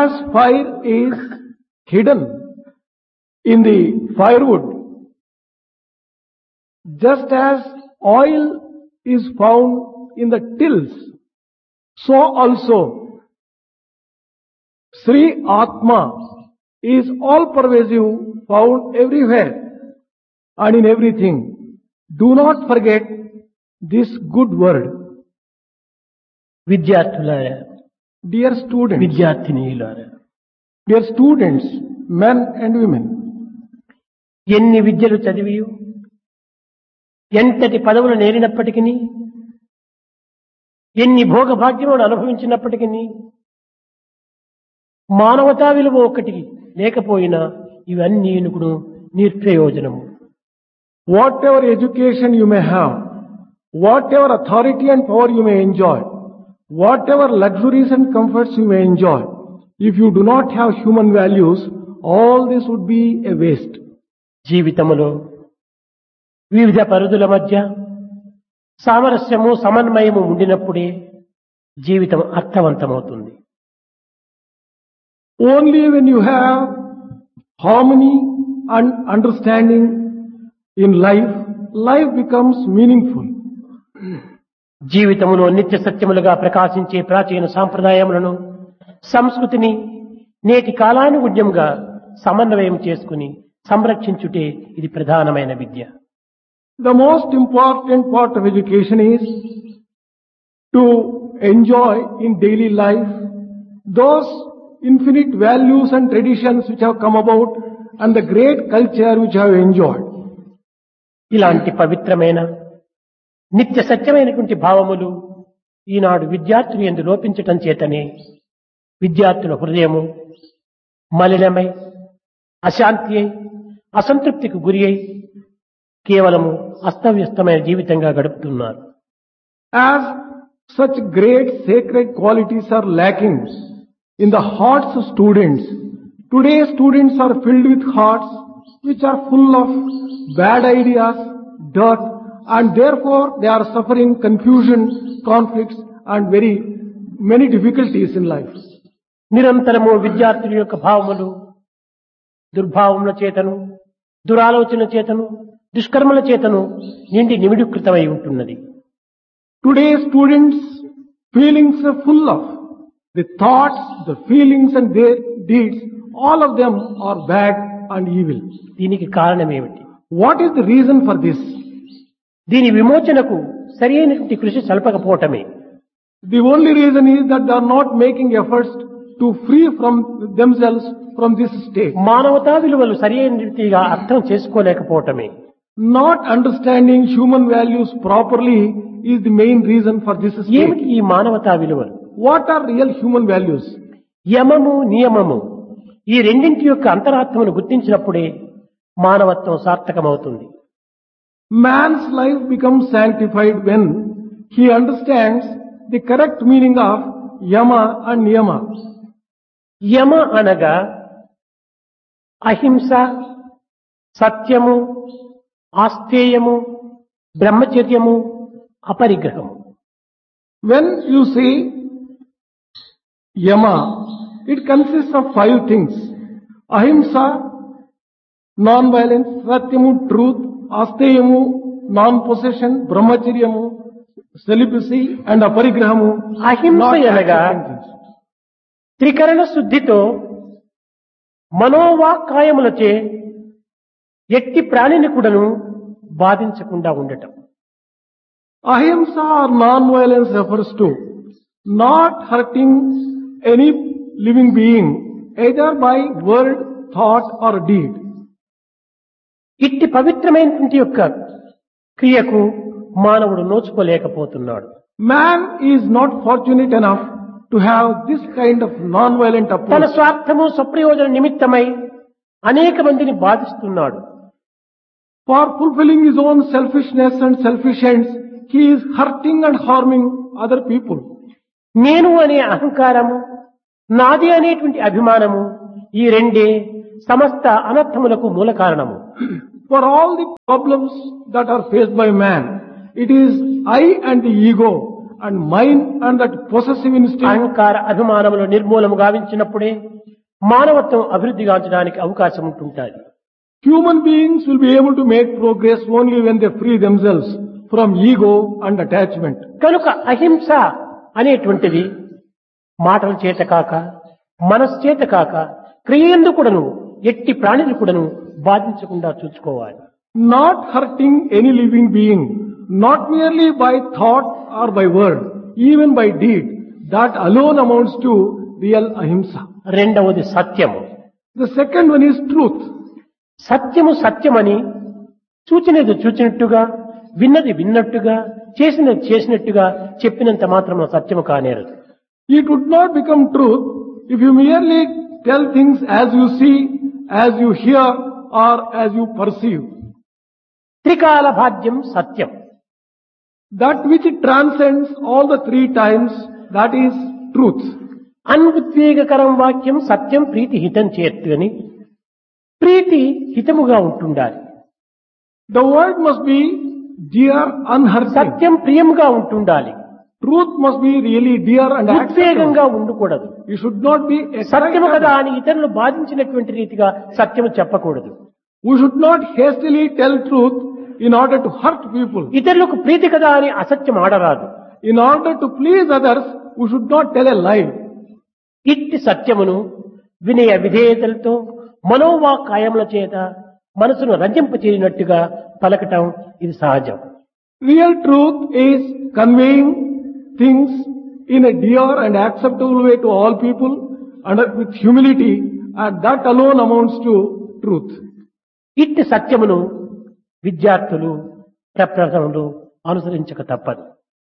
as fire is hidden in the firewood, just as oil is found in the tills, so also Sri Atma is all pervasive, found everywhere and in everything. Do not forget this good word. విద్యార్థులారా, Dear students, విద్యార్థినీయులారా, dear students, men and women, ఎన్ని విద్యలు చదివి ఎంతటి పదవులు నేరినప్పటికీ, ఎన్ని భోగభాగ్యములు అనుభవించినప్పటికీ, మానవతా విలువ ఒకటి లేకపోయినా ఇవన్నీ నిష్ప్రయోజనము. whatever education you may have, whatever authority and power you may enjoy, whatever luxuries and comforts you may enjoy, if you do not have human values, all this would be a waste. జీవితములో వివిధ పరిధుల మధ్య సామరస్యము సమన్వయము ఉండినప్పుడే జీవితం అర్థవంతమవుతుంది. Only when you have harmony and understanding in life, life becomes meaningful. జీవితంలో నిత్య సత్యములుగా ప్రకాశించే ప్రాచీన సాంప్రదాయములను, సంస్కృతిని నేటి కాలానుగుణ్యంగా సమన్వయం చేసుకుని సంరక్షించుటే ఇది ప్రధానమైన విద్య. The most important part of education is to enjoy in daily life those infinite values and traditions which have come about and the great culture which have enjoyed. ఇలాంటి పవిత్రమైన నిత్య సత్యమైనటువంటి భావములు ఈనాడు విద్యార్థులు యందు లోపించటం చేతనే విద్యార్థుల హృదయము మలినమై, అశాంతి అయి, అసంతృప్తికి గురి అయి కేవలము అస్తవ్యస్తమైన జీవితంగా గడుపుతున్నారు. As such great sacred qualities are lacking in the hearts of students, today students are filled with hearts which are full of bad ideas, dirt, and therefore they are suffering confusion, conflicts and very many difficulties in life. నిరంతరము విద్యార్థుల యొక్క భావములు దుర్భావముల చేతను, దురాలోచన చేతను, దుష్కర్మల చేతను నిండి నిమిడీకృతమై ఉంటున్నది. Today students' feelings are full of the thoughts, the feelings and their deeds, all of them are bad and evil. దీనికి కారణమేమిటి? What is the reason for this? దీని విమోచనకు సరైనటువంటి కృషి సల్పకపోవటమే. The only reason is that they are not making efforts to free from themselves from this state. మానవతా విలువలు సరైన రీతిగా అర్థం చేసుకోలేకపోవటమే. Not understanding human values properly is the main reason for this ఏమిటి state. ఈ మానవతా విలువలు? What are real human values? యమము, నియమము ఈ రెండింటి యొక్క అంతరాత్మను గుర్తించినప్పుడే మానవత్వం సార్థకమవుతుంది. Man's life becomes sanctified when he understands the correct meaning of yama and niyama. యమ అనగా అహింస, సత్యము, ఆస్తేయము, బ్రహ్మచర్యము, అపరిగ్రహము. When you say yama, it consists of 5 things. Ahimsa, non-violence, satyamu, truth, asteyamu, non-possession, brahmacharyamu, celibacy and aparigrahamu. అహింస not అనగా accepting things. త్రికరణ శుద్ధితో మనోవాక్కాయములచే ఎట్టి ప్రాణిని కూడాను బాధించకుండా ఉండటం. Ahimsa or non-violence refers to not hurting any living being either by word, thought or deed. ఇట్టి పవిత్రమైనటువంటి యొక్క క్రియకు మానవుడు నోచుకోలేకపోతున్నాడు. Man is not fortunate enough to have this kind of non-violent తన approach. స్వార్థము, స్వప్రయోజన నిమిత్తమై అనేక మందిని బాధిస్తున్నాడు. For fulfilling his own selfishness and selfish ends, he is hurting and harming other people. నేను అనే అహంకారము, నాది అనేటువంటి అభిమానము ఈ రెండే సమస్త అనర్థములకు మూల కారణము. For all the problems that are faced by man, it is I and the ego and mine and that possessive instinct. అహంకార అభిమానములు నిర్మూలము గావించినప్పుడే మానవత్వం అభివృద్ధి గాంచడానికి అవకాశం ఉంటుంటుంది. Human beings will be able to make progress only when they free themselves from ego and attachment. కనుక అహింస అనేటువంటిది మాటల చేత కాక మనస్సు చేత కాక క్రియందు కూడాను ఎట్టి ప్రాణిని కూడాను బాధించకుండా చూసుకోవాలి. Not hurting any living being, not merely by thought or by word, even by deed, that alone amounts to real ahimsa. రెండవది సత్యము. The second one is truth. సత్యము సత్యమని చూచినది చూచినట్టుగా విన్నది విన్నట్టుగా చేసినది చేసినట్టుగా చెప్పినంత మాత్రం సత్యము కానేరదు. It would not become truth if you merely tell things as you see, as you hear, or as you perceive. త్రికాల భాగ్యం సత్యం. That which transcends all the three times, that is truth. అన్ఉద్వేగకరం వాక్యం సత్యం ప్రీతి హితం చేర్తు అని. ప్రీతి హితముగా ఉంటుండాలి. The word must be dear, unhurting. సత్యం ప్రియముగా ఉంటుండాలి. Truth must be really dear and ఉద్వేగంగా acceptable. ఉండకూడదు. You should not be సత్యము కదా excitable. అని ఇతరులు బాధించినటువంటి రీతిగా సత్యము చెప్పకూడదు. We should not hastily tell truth in order to hurt people. ఇతరులకు ప్రీతి కదా అని అసత్యం ఆడరాదు. In order to please others, we should not tell a lie. ఇట్టి సత్యమును వినయ విధేయతలతో మనోవాకాయముల చేత మనసును రంజింపచేయనట్టుగా పలకటం ఇది సహజం. Real truth is conveying things in a dear and acceptable way to all people and with humility, and that alone amounts to truth. ఇట్టి సత్యమును విద్యార్థులు ప్రప్రథములు అనుసరించక తప్పదు.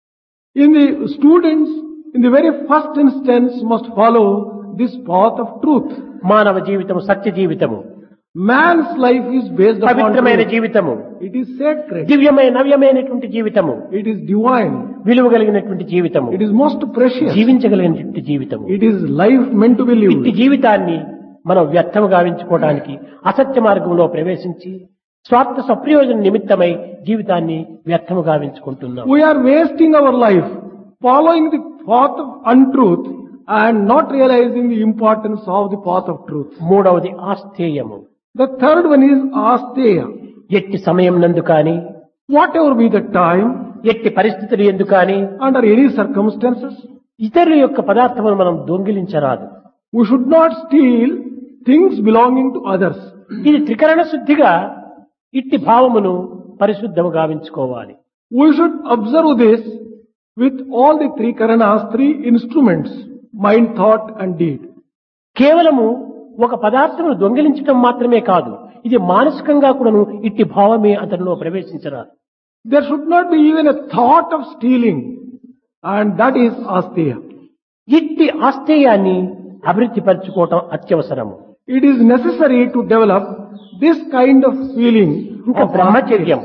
In the students, in the very first instance, must follow this path of truth. మానవ జీవితము సత్య జీవితము, Man's life is based upon పవిత్రమైన truth. జీవితము, It is sacred. దివ్యమైన నవ్యమైనటువంటి జీవితము, It is divine. విలువ కలిగినటువంటి జీవితము, It is most precious. జీవించగలిగినటువంటి జీవితము. It is life meant to be ఇట్టి lived. జీవితాన్ని మనం వ్యర్థము గావించుకోవడానికి అసత్య మార్గంలో ప్రవేశించి స్వార్థ స్వప్రయోజన నిమిత్తమై జీవితాన్ని వ్యర్థము గావించుకుంటున్నాం. We are wasting our life following the path of untruth and not realizing the importance of the path of truth. మూడవది ఆస్థేయము. The third one is asteya. ఎట్టి సమయం నందు కాని Whatever be the time, ఎట్టి పరిస్థితులు ఎందు కాని under any circumstances, ఇతరుల యొక్క పదార్థమును మనం దొంగిలించరాదు. we should not steal things belonging to others. ఇది త్రికరణ శుద్ధిగా ఇట్టి భావమును పరిశుద్ధము గావించుకోవాలి. We should observe this with all the three karanas, three instruments, mind, thought and deed. కేవలము ఒక పదార్థమును దొంగిలించడం మాత్రమే కాదు, ఇది మానసికంగా కూడాను ఇట్టి భావమే అతనిలో ప్రవేశించరాదు. There should not be even a thought of stealing, and that is asteya. ఇట్టి ఆస్థేయాన్ని అభివృద్ధి పరచుకోవటం అత్యవసరము. It is necessary to develop this kind of feeling ఇంకా of బ్రహ్మచర్యం.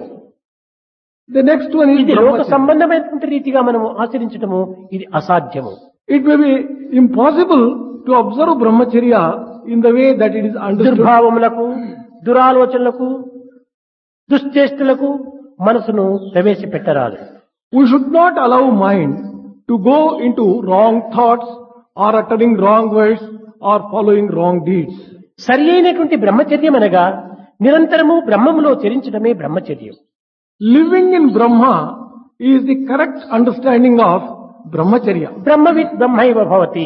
The next one is ఇది లోక brahmacharya. సంబంధమైనటువంటి రీతిగా మనము ఆచరించటము ఇది అసాధ్యము. It may be impossible to observe brahmacharya in the way that it is understood. దుర్భావములకు, దురాలోచనలకు, దుశ్చేష్టలకు మనసును ప్రవేశపెట్టరాదు. We should not allow mind to go into wrong thoughts or uttering wrong words or following wrong deeds. సరి అయినటువంటి బ్రహ్మచర్యం అనగా నిరంతరము బ్రహ్మములో చరించడమే బ్రహ్మచర్యం. Living in Brahma is the correct understanding of brahmacharya. బ్రహ్మవిత్ బ్రహ్మైవ భవతి.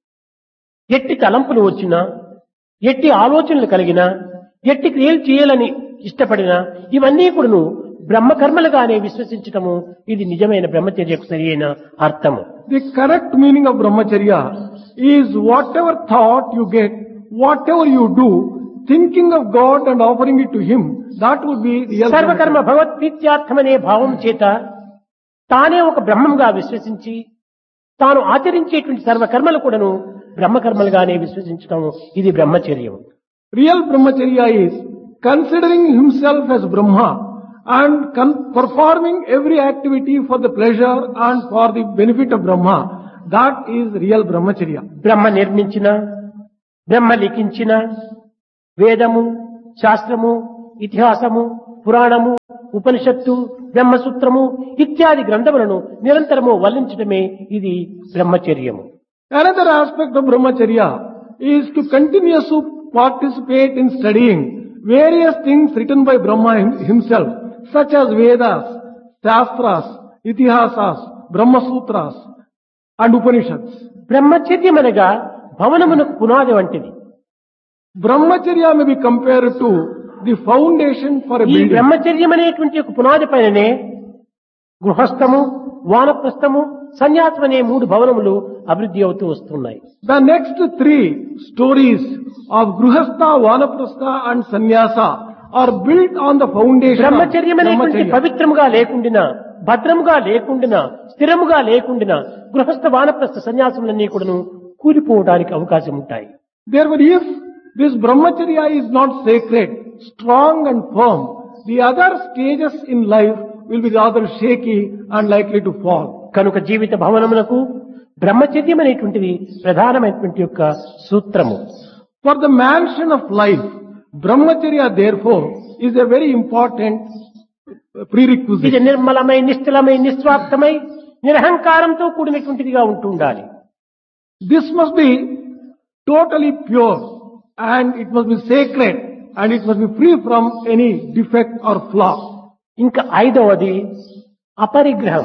ఎట్టి తలంపులు వచ్చినా, ఎట్టి ఆలోచనలు కలిగినా, ఎట్టి క్రియలు చేయాలని ఇష్టపడినా ఇవన్నీ కూడాను బ్రహ్మకర్మలుగానే విశ్వసించటము ఇది నిజమైన బ్రహ్మచర్యకు సరి అయిన అర్థము. The correct meaning of brahmacharya is whatever thought you get, whatever you do, thinking of God and offering it to Him, that would be real సర్వకర్మ brahmacharya. భగవత్ప్రీత్యార్థమనే భావం చేత తానే ఒక బ్రహ్మంగా విశ్వసించి తాను ఆచరించేటువంటి సర్వకర్మలు కూడాను బ్రహ్మకర్మలుగానే విశ్వసించటం ఇది బ్రహ్మచర్యం. Real brahmacharya is considering himself as Brahma and performing every activity for the pleasure and for the benefit of Brahma. That is real brahmacharya. బ్రహ్మ నిర్మించిన, బ్రహ్మ లిఖించిన వేదము, శాస్త్రము, ఇతిహాసము, పురాణము, ఉపనిషత్తు, బ్రహ్మసూత్రము ఇత్యాది గ్రంథములను నిరంతరము వల్లించడమే ఇది బ్రహ్మచర్యము. Another aspect of brahmacharya is to continuously participate in studying various things written by Brahma himself, such as Vedas, Shastras, Itihasas, Brahma Sutras and Upanishads. బ్రహ్మచర్యం అనగా భవనమునకు పునాది వంటిది. Brahmacharya may be compared to the foundation for a ఈ building. బ్రహ్మచర్యం అనేటువంటి ఒక పునాది పైననే గృహస్థము, వానప్రస్థము, సన్యాసం అనే 3 భవనములు అభివృద్ధి అవుతూ వస్తున్నాయి. The next 3 stories of Gruhastha, Vanaprastha and Sannyasa are built on the foundation of బ్రహ్మచర్యం అనేటువంటి Brahmacharya. పవిత్రముగా లేకుండినా, భద్రముగా లేకుండినా, స్థిరముగా లేకుండినా గృహస్థ వానప్రస్థ సన్యాసములన్నీ కూడాను కూలిపోవడానికి అవకాశం ఉంటాయి. Therefore, if this Brahmacharya is not sacred, strong and firm, the other stages in life will be rather shaky and likely to fall. కనుక జీవిత భవనమునకు బ్రహ్మచర్యం అనేటువంటిది ప్రధానమైనటువంటి యొక్క సూత్రము. For the mansion of life, Brahmacharya therefore is a very important ఇది prerequisite. నిర్మలమై, నిశ్చలమై, నిస్వార్థమై, నిరహంకారంతో కూడినటువంటిదిగా ఉంటుండాలి. This must be totally pure and it must be sacred and it must be free from any defect or flaw. ఇంకా 5వది అపరిగ్రహం.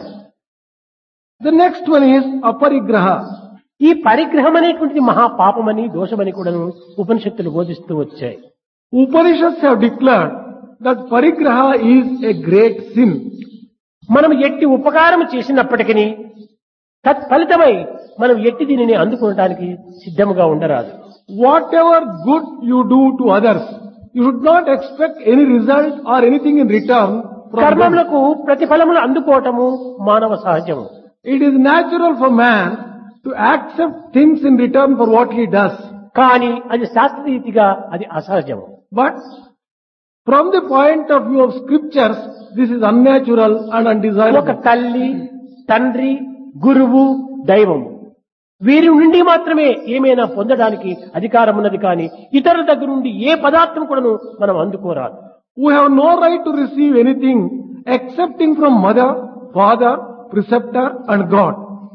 The next one is aparigraha. ఈ పరిగ్రహం అనేటువంటిది మహాపాపమని, దోషమని కూడాను ఉపనిషత్తులు బోధిస్తూ వచ్చాయి. Upanishads have declared that parigraha is a great sin. మనం ఎట్టి ఉపకారం చేసినప్పటికీ తత్ఫలితమై మనం ఎట్టి దీనిని అందుకోవడానికి సిద్ధముగా ఉండరాదు. Whatever good you do to others, you should not expect any result or anything in return from them. కర్మములకు ప్రతిఫలములు అందుకోవటము మానవ సహజము. It is natural for man to accept things in return for what he does. కానీ అది శాస్త్రరీతిగా అది అసహజము. But from the point of view of scriptures, this is unnatural and ఒక undesirable. తల్లి, తండ్రి, గురువు, దైవము వీరి నుండి మాత్రమే ఏమైనా పొందడానికి అధికారం ఉన్నది, కానీ ఇతరుల దగ్గర నుండి ఏ పదార్థం కూడాను మనం అందుకోరాదు. We have no right to receive anything excepting from mother, father, preceptor and God.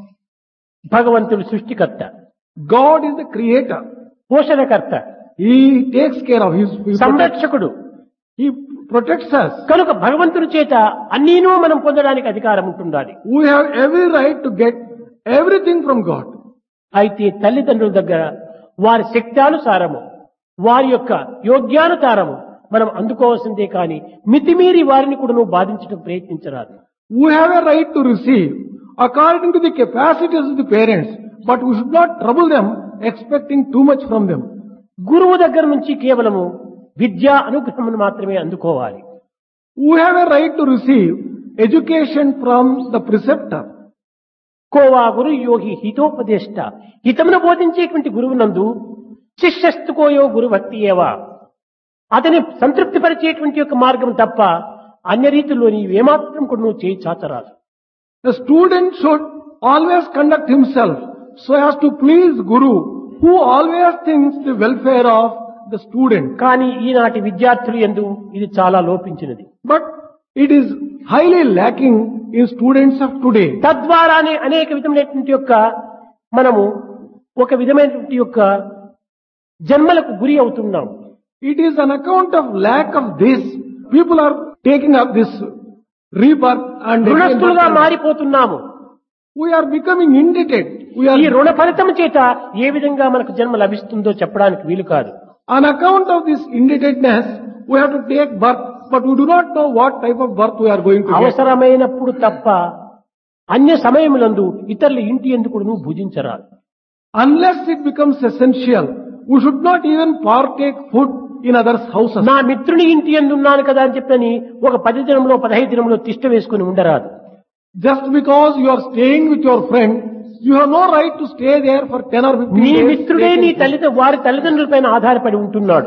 భగవంతుడు సృష్టికర్త, God is the creator. పోషణకర్త, He takes care of his people. సంరక్షకుడు. He protects us. కనుక భగవంతుడి చేత అన్నీనూ మనం పొందడానికి అధికారం ఉంటుండాలి. We have every right to get everything from God. అయితే తల్లిదండ్రుల దగ్గర వారి శక్త్యానుసారము, వారి యొక్క యోగ్యానుసారము మనం అందుకోవాల్సిందే, కానీ మితిమీరి వారిని కూడా నువ్వు బాధించడం ప్రయత్నించరాదు. We have a right to receive according to the capacities of the parents, but we should not trouble them expecting too much from them. గురువు దగ్గర నుంచి కేవలము విద్యా అనుగ్రహమును మాత్రమే అందుకోవాలి. We have a right to receive education from the preceptor. Khoa గురు యోగి హితోపదేష్ట, హితమును బోధించేటువంటి గురువునందు శిష్యస్తుకోయో గురు భక్తి ఏవా, అతని సంతృప్తిపరిచేటువంటి యొక్క మార్గం తప్ప అన్య రీతిలో నీవు ఏమాత్రం కూడా నువ్వు చేయి చాచరాదు. The student should always conduct himself so as to please Guru, who always thinks the welfare of the student. కానీ ఈనాటి విద్యార్థులు యందు ఇది చాలా లోపించినది. But it is highly lacking in students of today. తద్వారానే అనేక విధమైనటువంటి యొక్క మనము ఒక విధమైనటువంటి యొక్క జన్మలకు గురి అవుతున్నాం. It is on account of lack of this, people are taking up this rebirth and రుణస్థులుగా మారిపోతున్నాము. we are becoming indebted. We ఈ are రుణ ఫలితం చేత ఏ విధంగా మనకు జన్మ లభిస్తుందో చెప్పడానికి వీలు కాదు. on account of this indebtedness, we have to take birth, but we do not know what type of birth we are going to get. అవసరమైనప్పుడు తప్ప అన్య సమయములందు ఇతరుల ఇంటి ఎందుకు నువ్వు భుజించరాదు. Unless it becomes essential, we should not even partake food in others' houses. నా మిత్రుని ఇంటి ఎందున్నాను కదా అని చెప్పని ఒక 10 దినంలో 15 దినంలో తిష్ట వేసుకుని ఉండరాదు. Just because you are staying with your friend, you have no right to stay there for 10 or 15 నీ days. మిత్రుడే నీ వారి తల్లిదండ్రులపైన ఆధారపడి ఉంటున్నాడు.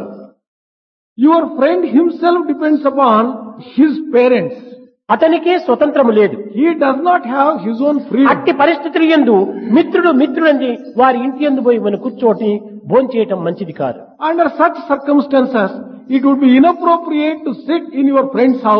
Your friend himself depends upon his parents. అతనికే స్వతంత్రము లేదు. He does not have his own freedom. అట్టి పరిస్థితులు యందు మిత్రుడంది వారి ఇంటి యందు పోయి మనం కూర్చోటి భోంచేయటం మంచిది కాదు. Under such circumstances, it would be inappropriate to sit in your friend's house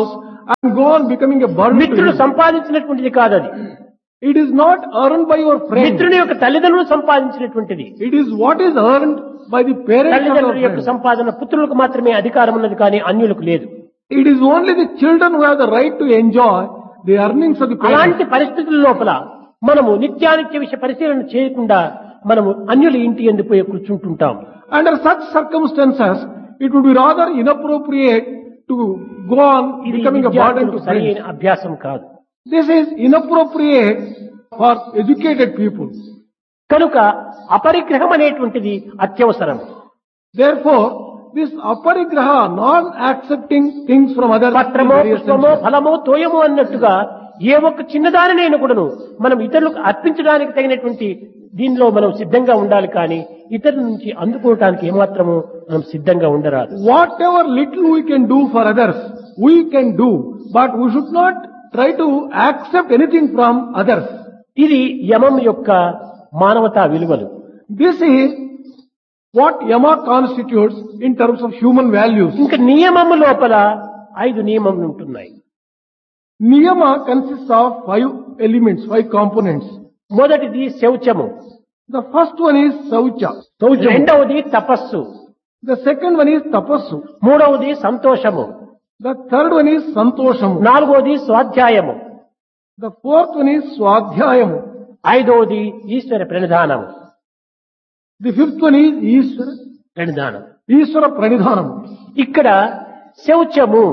and go on becoming a burden to మిత్రుడు him. సంపాదించినటువంటిది కాదు అది. It is not earned by your friend. మిత్రుని యొక్క తల్లిదండ్రులు సంపాదించినటువంటిది. It is what is earned by the parents of తల్లిదండ్రుల your యొక్క friend. సంపాదన పుత్రులకు మాత్రమే అధికారం ఉన్నది కానీ అన్యులకు లేదు. It is only the children who have the right to enjoy the earnings of the parents. అలాంటి పరిస్థితుల లోపల మనము నిత్యానిత్య విషయ పరిశీలన చేయకుండా మనము అన్యుల ఇంటి యందు పోయి కూర్చుంటుంటాం. Under such circumstances, it would be rather inappropriate to go on ఇది becoming a burden to విద్యార్థులకు సరైన friends. అభ్యాసం కాదు. This is inappropriate for educated people. కనుక అపరిగ్రహం అనేటువంటిది అత్యవసరం. Therefore, this aparigraha, non-accepting things from others, is పత్రమో very పుష్పమో essential. ఫలమో తోయమో అన్నట్టుగా ఏ ఒక్క చిన్నదానినైనా కూడాను మనం ఇతరులకు అర్పించడానికి తగినటువంటి దీనిలో మనం సిద్ధంగా ఉండాలి కానీ ఇతరుల నుంచి అందుకోవటానికి ఏమాత్రము మనం సిద్ధంగా ఉండరాదు. Whatever little we can do for others, we can do, but we should not try to accept anything from others. ఇది యమం యొక్క మానవతా విలువలు. This is what Yama constitutes in terms of human values. ఇంకా నియమము లోపల 5 నియమములు ఉంటున్నాయి. Niyama consists of 5 elements, 5 components. మొదటిది శౌచము, The first one is Saucha. రెండవది తపస్సు, The second one is Tapassu. మూడవది సంతోషము, The third one is Santoshamu. నాలుగవది స్వాధ్యాయము, The fourth one is Swadhyayamu. ఐదవది ఈశ్వర ప్రణిధానము. The fifth one is ప్రణిధానం. Ishvara Pranidhanam. ఇక్కడ శౌచము,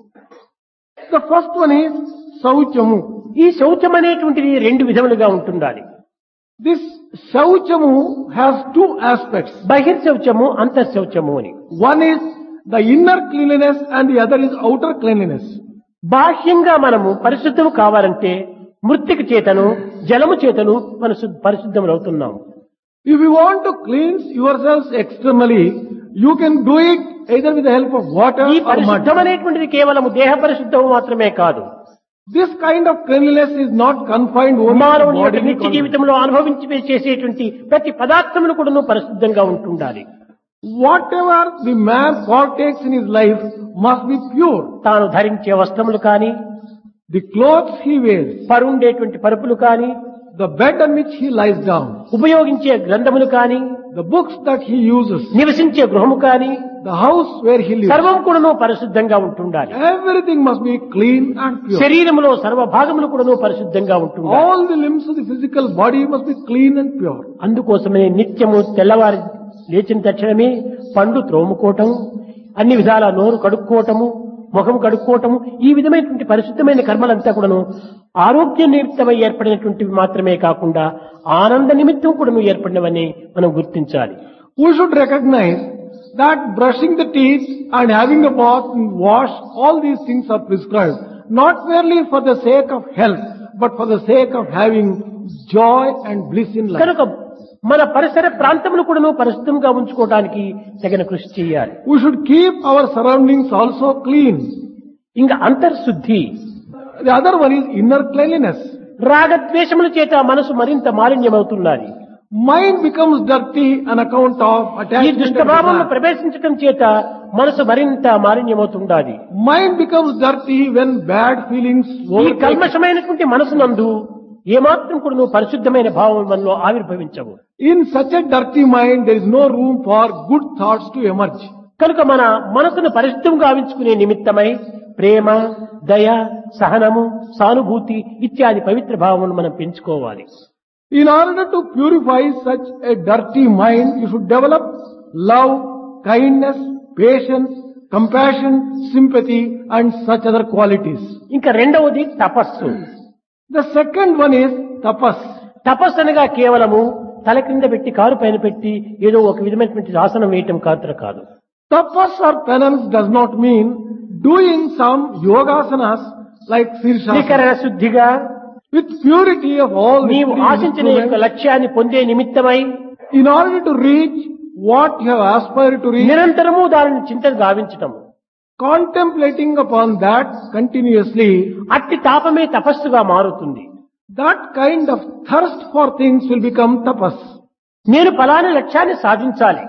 The first one is Sauchamu. ఈ శౌచం అనేటువంటిది 2 విధములుగా ఉంటుండాలి. This Sauchamu has 2 aspects. బహిర్శౌచము, అంతఃశౌచము అని. One is the inner cleanliness and the other is outer cleanliness. బాహ్యంగా మనము పరిశుద్ధము కావాలంటే మృత్తిక చేతను జలము చేతను మనం పరిశుద్ధములవుతున్నాము. If you want to cleanse yourselves externally, you can do it either with the help of water ఈ or పరిశుద్ధం mud. అనేటువంటిది కేవలము దేహ పరిశుద్ధము మాత్రమే కాదు. This kind of cleanliness is not confined only to మానవుని యొక్క bodily నిత్య condition. జీవితంలో అనుభవించి చేసేటువంటి ప్రతి పదార్థమును కూడా పరిశుద్ధంగా ఉంటుండాలి. Whatever the man partakes in his life must be pure. తాను ధరించే వస్త్రములు కానీ, The clothes he wears, పరుండేటువంటి పరుపులు కానీ, the bed on which he lies down, ఉపయోగించే గ్రంథములు కానీ, the books that he uses, నివసించే గృహము కానీ, the house where he lives, సర్వం కూడాను పరిశుద్ధంగా ఉంటుండాలి. everything must be clean and pure. శరీరములో సర్వ భాగములు కూడాను పరిశుద్ధంగా ఉంటుండాలి. All the limbs of the physical body must be clean and pure. అందుకోసమే నిత్యము తెల్లవారి లేచిన తక్షణమే పండ్లు త్రోముకోవటము, అన్ని విధాల నోరు కడుక్కోవటము, ముఖం కడుక్కోవటము, ఈ విధమైనటువంటి పరిశుద్ధమైన కర్మలంతా కూడాను ఆరోగ్య నిమిత్తమై ఏర్పడినటువంటివి మాత్రమే కాకుండా ఆనంద నిమిత్తం కూడాను ఏర్పడినవని మనం గుర్తించాలి. We should recognize that brushing the teeth and having a bath and wash, all these things are prescribed, not merely for the sake of health, but for the sake of having joy and bliss in life. కనుక మన పరిసర ప్రాంతములు కూడాను పరిశుద్ధంగా ఉంచుకోవడానికి తగిన కృషి చేయాలి. We should keep our surroundings also clean. ఇంకా అంతర్శుద్ధి, The other one is inner cleanliness. రాగద్వేషముల చేత మనసు మరింత మాలిన్యమవుతున్నది. Mind becomes dirty on account of ఈ attachment and దుష్టభావంలో desire. ప్రవేశించటం చేత మనసు మరింత మాలిన్యమవుతుండాలి. Mind becomes dirty when bad feelings ఈ overtake it. కల్మషమైనటువంటి మనసునందు ఏమాత్రం కూడా నువ్వు పరిశుద్ధమైన భావం మనలో ఆవిర్భవించవు. In such a dirty mind, there is no room for good thoughts to emerge. కనుక మన మనసును పరిశుద్ధంగా గావించుకునే నిమిత్తమై ప్రేమ, దయ, సహనము, సానుభూతి ఇత్యాది పవిత్ర భావమును మనం పెంచుకోవాలి. In order to purify such a dirty mind, you should develop love, kindness, patience, compassion, sympathy and such other qualities. ఇంకా రెండవది తపస్సు. The second one is tapas. తపస్సు అనగా కేవలము తల కింద పెట్టి కారు పైన పెట్టి ఏదో ఒక విధమైనటువంటి ఆసనం వేయటం కాదు. Tapas or penance does not mean doing some yogasanas like Sirsasana. త్రికరణ శుద్ధిగా With purity of all the నీవు three ఆశించిన యొక్క instruments, లక్ష్యాన్ని పొందే నిమిత్తమై in order to reach what you have aspired to reach, నిరంతరము దానిని చింతన గావించటము, contemplating upon that continuously, అట్టి తాపమే తపస్సుగా మారుతుంది. that kind of thirst for things will become tapas. నేను ఫలానా లక్ష్యాన్ని సాధించాలి,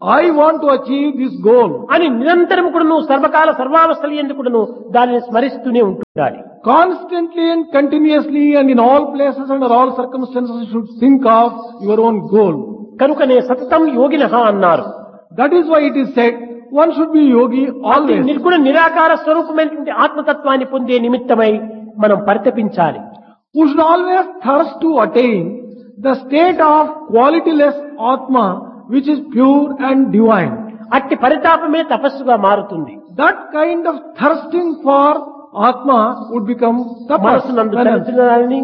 I want to achieve this goal. అని నిరంతరం కూడా నువ్వు సర్వకాల సర్వావస్థలు ఎందుకు కూడా నువ్వు దానిని స్మరిస్తూనే ఉంటుండాలి. Constantly and continuously and in all places under all circumstances you should think of your own goal. కనుకనే సతతం యోగినః అన్నారు. That is why it is said, one should be yogi always. నిర్గుణ నిరాకార స్వరూపమైనటువంటి ఆత్మతత్వాన్ని పొందే నిమిత్తమై మనం పరితపించాలి. We should always thirst to attain the state of qualityless Atma which is pure and divine. అట్టి పరితాపమే తపస్సుగా మారుతుంది. That kind of thirsting for Atma would become మనసునందు tapas. తెలిసిన దానిని,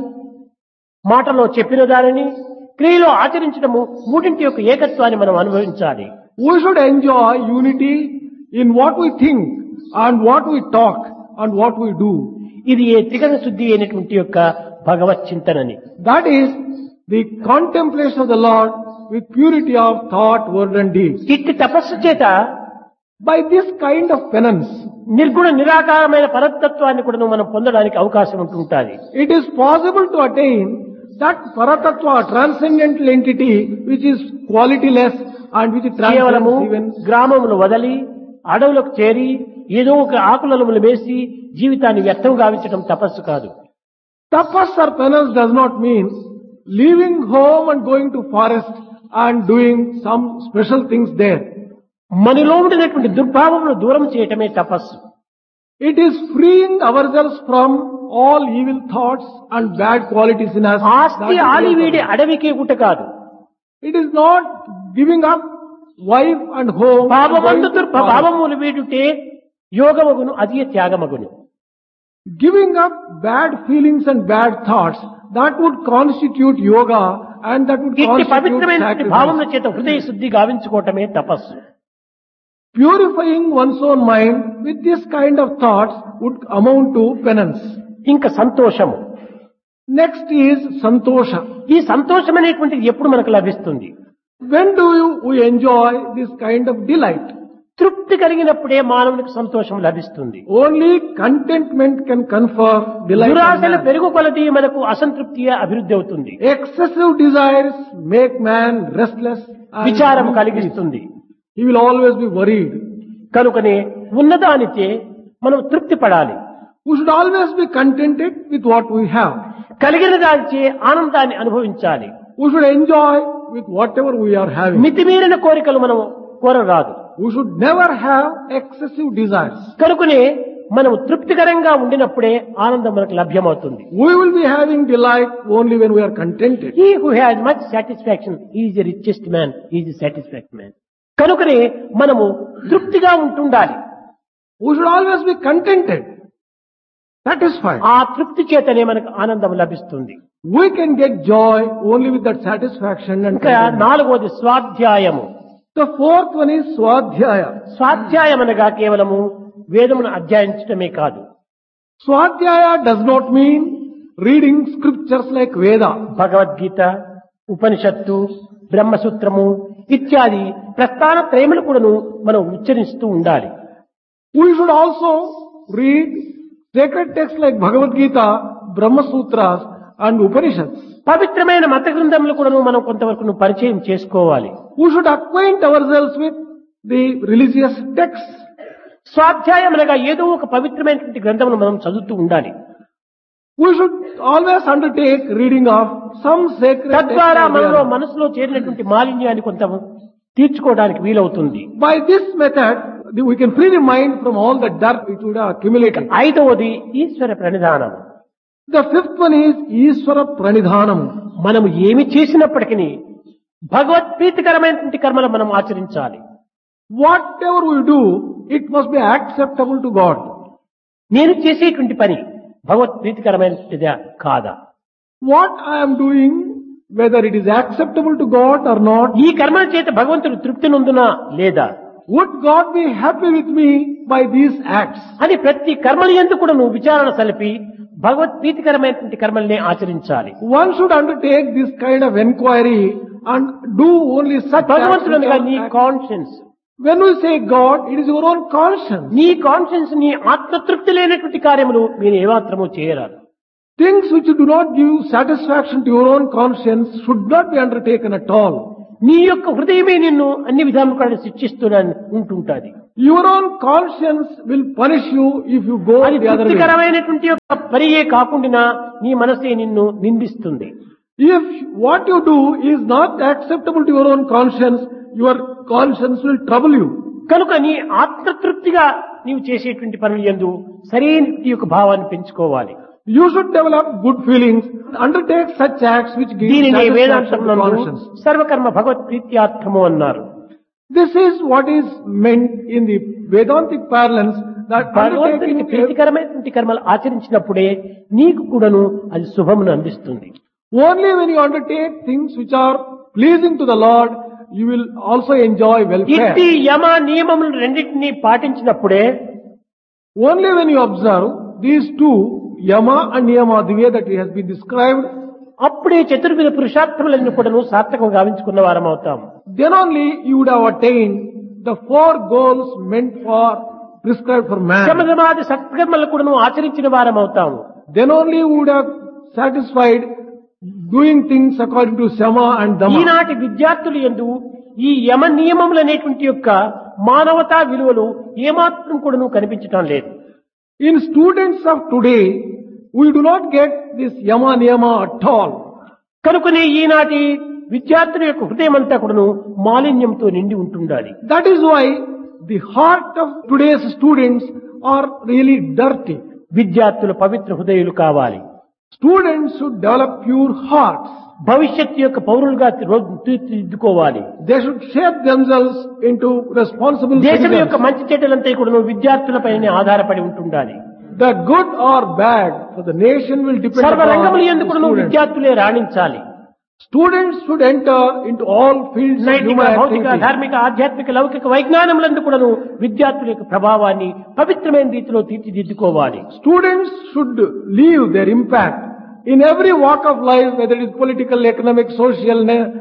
మాటలో చెప్పిన దానిని, క్రియలో ఆచరించడము మూడింటి యొక్క ఏకత్వాన్ని మనం అనుభవించాలి. We should enjoy unity in what we think and what we talk and what we do. ఇది ఏ త్రికరణ శుద్ధి అయినటువంటి యొక్క భగవత్ చింతనని. That is the contemplation of the Lord with purity of thought, word and deed. ఇట్టి తపస్సు చేత By this kind of penance, నిర్గుణ నిరాకారమైన పరతత్వాన్ని కూడా మనం పొందడానికి అవకాశం ఉంటుంటుంది. it is possible to attain that Paratattva, transcendental entity which is qualityless and which కేవలము transcends even. గ్రామములు వదలి అడవులకు చేరి ఏదో ఒక ఆకులములు వేసి జీవితాన్ని వ్యర్థం గావించడం తపస్సు కాదు. Tapas or penance does not mean leaving home and going to forest and doing some special things there. మనలో ఉండినటువంటి దుర్భావమును దూరం చేయటమే తపస్సు. It is freeing ourselves from all evil thoughts and bad qualities in us. That ఆస్తి is ఆలివీడి tapas. అడవికి గుట కాదు. It is not giving up wife and home. and భావమందు going to forest. భావములు వీడుటే యోగమగును అదే త్యాగమగును. Giving up bad feelings and bad thoughts, that would constitute yoga and that would ఇట్టి constitute పవిత్రమైనటువంటి భావముల sacrifice. చేత హృదయ శుద్ధి గావించుకోవటమే తపస్సు. Purifying one's own mind with this kind of thoughts would amount to penance. ఇంకా సంతోషము. Next is santosha. ఈ సంతోషం అనేటువంటిది ఎప్పుడు మనకు లభిస్తుంది? When do we enjoy this kind of delight? తృప్తి కలిగినప్పుడే మానవునికి సంతోషం లభిస్తుంది. Only contentment can confer delight. on దురాశలు man. పెరుగు కొలది మనకు అసంతృప్తి అభివృద్ధి అవుతుంది. Excessive desires make man restless and విచారం కలిగిస్తుంది. he will always be worried. కనుకనే ఉన్నదానితే మనం తృప్తి పడాలి. We should always be contented with what we have. కలిగిన దానిచే ఆనందాన్ని అనుభవించాలి. We should enjoy with whatever we are having. మితిమీరిన కోరికలు మనం కోరరాదు. We should never have excessive desires. కనుకనే మనం తృప్తికరంగా ఉండినప్పుడే ఆనందం మనకు లభ్యమవుతుంది. We will be having delight only when we are contented. He who has much satisfaction, he is the richest man, he is the satisfied man. కనుకనే మనము తృప్తిగా ఉంటుండాలి. We should always be contented, satisfied. ఆ తృప్తి చేతనే మనకు ఆనందం లభిస్తుంది. We can get joy only with that satisfaction and ఇంకా contentment. నాలుగవది స్వాధ్యాయము. The fourth one is Swadhyaya. స్వాధ్యాయం అనగా కేవలము వేదమును అధ్యయించడమే కాదు. Swadhyaya does not mean reading scriptures like Veda. Bhagavad Gita, ఉపనిషత్తు, బ్రహ్మసూత్రము ఇత్యాది ప్రస్థాన త్రయములు కూడాను మనం ఉచ్చరిస్తూ ఉండాలి. We should also read sacred texts like Bhagavad Gita, Brahma Sutras and Upanishads. పవిత్రమైన మత గ్రంథములు కూడాను మనం కొంతవరకు పరిచయం చేసుకోవాలి. We should acquaint ourselves with the religious texts. స్వాధ్యాయం అనగా ఏదో ఒక పవిత్రమైనటువంటి గ్రంథమును మనం చదువుతూ ఉండాలి. We should always undertake reading of some sacred text. తద్వారా or the మనలో other. మనసులో చేరినటువంటి మాలిన్యాన్ని కొంత తీర్చుకోవడానికి వీలవుతుంది. By this method, we can free the mind from all the dirt which would have accumulated. ఐదవది ఈశ్వర ప్రణిధానం. The fifth one is Ishvara Pranidhanam. మనము ఏమి చేసినప్పటికీ భగవత్ ప్రీతికరమైనటువంటి కర్మలు మనం ఆచరించాలి. Whatever we do, it must be acceptable to God. నేను చేసేటువంటి పని భగవత్ ప్రీతికరమైనటువంటిదా కాదా? What I am doing, whether it is acceptable to God or not, ఈ కర్మల చేత భగవంతుడు తృప్తి నొందునా లేదా would God be happy with me by these acts? అని ప్రతి కర్మల యందు కూడా నువ్వు విచారణ సలిపి భగవత్ ప్రీతికరమైనటువంటి కర్మల్ని ఆచరించాలి. One should undertake this kind of enquiry and do only such acts. భగవంతుడు అనగా నీ which are- conscience, When we say God, it is your own conscience. నీ కాన్షియన్స్ నీ ఆత్మతృప్తి లేనటువంటి కార్యములు మీరు ఏమాత్రము చేయరాదు. Things which do not give satisfaction to your own conscience should not be undertaken at all. నీ యొక్క హృదయమే నిన్ను అన్ని విధాలుగా శిక్షిస్తున్నాను ఉంటుంటాది. Your own conscience will punish you if you go అది the other way. తృప్తికరమైనటువంటి యొక్క పరియే కాకుండా నీ మనసే నిన్ను నిందిస్తుంది. If what you do is not acceptable to your own conscience, your conscience will trouble you. కనుక నీ ఆత్మతృప్తిగా నీవు చేసేటువంటి పనులు యందు సరైన యొక్క భావాన్ని పెంచుకోవాలి. You should develop good feelings, undertake such acts which give దీనిని satisfaction to వేదాంతంలో conscience. సర్వకర్మ భగవత్ ప్రీత్యార్థము అన్నారు. This is what is meant in the Vedantic parlance, that భగవంతునికి undertaking ప్రీతికరమైనటువంటి కర్మలు ఆచరించినప్పుడే నీకు కూడాను అది శుభమును అందిస్తుంది. only when you undertake things which are pleasing to the Lord, you will also enjoy welfare. ఇట్టి యమ నియమములు రెండింటినీ పాటించినప్పుడే Only when you observe these two, Yama and Niyama, the way that it has been described, అప్పుడే చతుర్విధ పురుషార్థములను కూడాను సార్థకంగా గావించుకున్న వారం అవుతాం. then only you would have attained the four goals meant for, prescribed for man. శమధమాది సత్కర్మలు కూడాను ఆచరించిన వారం అవుతాము. Then only you would have satisfied doing things according to Sama and Dhamma. ఈనాటి విద్యార్థులు యందు ఈ యమ నియమములు అనేటువంటి యొక్క మానవతా విలువలు ఏమాత్రం కూడాను కనిపించటం లేదు. In students of today, we do not get this Yama Niyama at all. కనుకనే ఈనాటి విద్యార్థుల యొక్క హృదయం అంతా కూడాను మాలిన్యంతో నిండి ఉంటుండాలి. That is why the heart of today's students are really dirty. విద్యార్థులు పవిత్ర హృదయాలు కావాలి. Students should develop pure hearts. భవిష్యత్తు యొక్క పౌరులుగా తీర్చిదిద్దుకోవాలి. They should shape themselves into responsible దేశం యొక్క citizens. మంచి చెడ్డలంతా కూడాను విద్యార్థులపైనే ఆధారపడి ఉంటుండాలి. The good or bad for the nation will depend సర్వ upon రంగములు the ఎందుకు కూడాను students. విద్యార్థులే రాణించాలి. Students should enter into all fields of నైతిక, human భౌతిక, activity. ధార్మిక, ఆధ్యాత్మిక, లౌకిక వైజ్ఞానములందు కూడాను విద్యార్థుల యొక్క ప్రభావాన్ని పవిత్రమైన రీతిలో తీర్చిదిద్దుకోవాలి. Students should leave their impact in every walk of life, whether it is political, economic, social,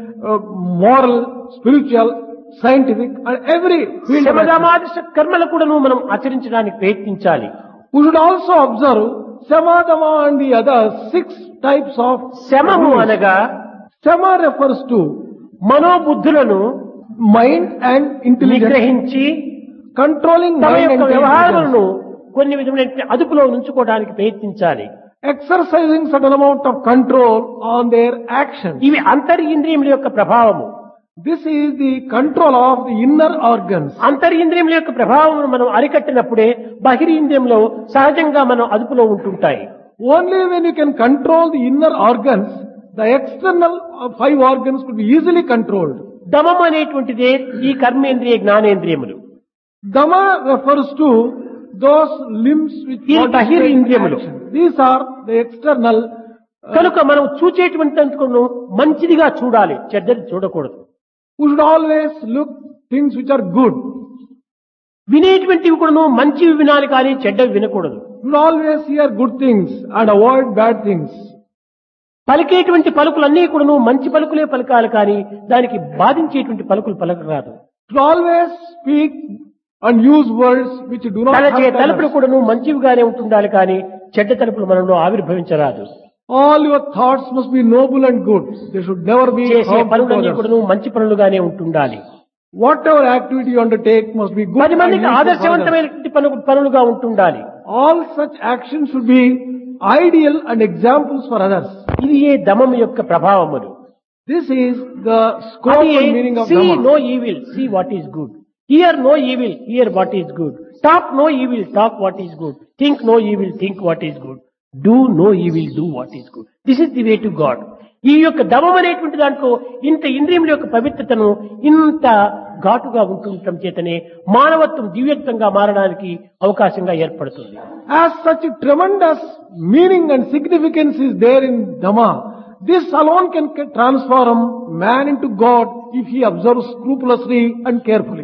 moral, spiritual, scientific, and every field of activity. శమధమాది కర్మలు కూడాను మనం ఆచరించడానికి ప్రయత్నించాలి. We should also observe Samadama and the other 6 types of శమము rules. అనగా Sama refers to మనోబుద్ధులను mind and intelligence, నిగ్రహించి controlling తమ mind యొక్క and వ్యవహారాలను intelligence, కొన్ని విధమైన అదుపులో ఉంచుకోవడానికి ప్రయత్నించాలి. exercising certain amount of control on their actions. ఇవి అంతరింద్రియముల యొక్క ప్రభావము. This is the control of the inner organs. అంతరింద్రియముల యొక్క ప్రభావం మనం అరికట్టినప్పుడే బహిరింద్రియంలో సహజంగా మనం అదుపులో ఉంటుంటాయి. Only when you can control the inner organs, the external 5 organs could be easily controlled. దమం అనేటువంటిదే ఈ కర్మేంద్రియ జ్ఞానేంద్రియములు. Dhamma refers to those limbs which ఈ participate in బహిరింద్రియములు. action. These are the external. కనుక మనం చూచేటువంటి అందుకు మంచిదిగా చూడాలి, చెడ్డది చూడకూడదు. We should always look things which are good. వినేటువంటివి కూడాను మంచివి వినాలి కానీ చెడ్డవి వినకూడదు. We should always hear good things and avoid bad things. పలికేటువంటి పలుకులన్నీ కూడాను మంచి పలుకులే పలకాలి కానీ దానికి బాధించేటువంటి పలుకులు పలకరాదు. We should always speak and use words which do not తలచే hurt తలుపులు others. కూడాను మంచివిగానే ఉంటుండాలి కానీ చెడ్డ తలుపులు మనలో ఆవిర్భవించరాదు. All your thoughts must be noble and good. They should never be చేసే harmful to పనులన్నీ others. కూడాను మంచి పనులుగానే ఉంటుండాలి. Whatever activity you undertake must be good 10 and మందికి useful for others. ఆదర్శవంతమైనటువంటి పనులుగా ఉంటుండాలి. All such actions should be ideal and examples for others. ఇది ఏ దమం యొక్క ప్రభావములు. This is the scope and meaning of See Dhamma. no evil, see what is good. Hear no evil, hear what is good. Talk no evil, talk what is good. Think no evil, think what is good. Do no evil, do what is good. This is the way to God. ఈ యొక్క దమం అనేటువంటి దాంట్లో ఇంత ఇంద్రియముల యొక్క పవిత్రతను ఇంత ఘాటుగా ఉంటుండటం చేతనే మానవత్వం దివ్యత్వంగా మారడానికి అవకాశంగా ఏర్పడుతుంది. As such tremendous meaning and significance is there in Dhamma, this alone can transform man into God if he observes scrupulously and carefully.